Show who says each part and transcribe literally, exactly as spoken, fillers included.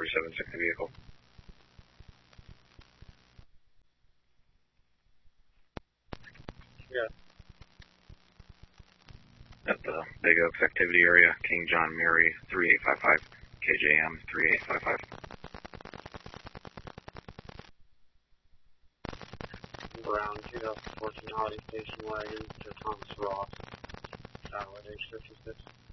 Speaker 1: seven six the vehicle.
Speaker 2: Yeah.
Speaker 1: At the Big Oaks activity area, King John Mary, three eight five five, K J M, three eight five five.
Speaker 2: Brown two thousand fourteen Audi station wagon to Thomas Ross, Tower at age fifty-six.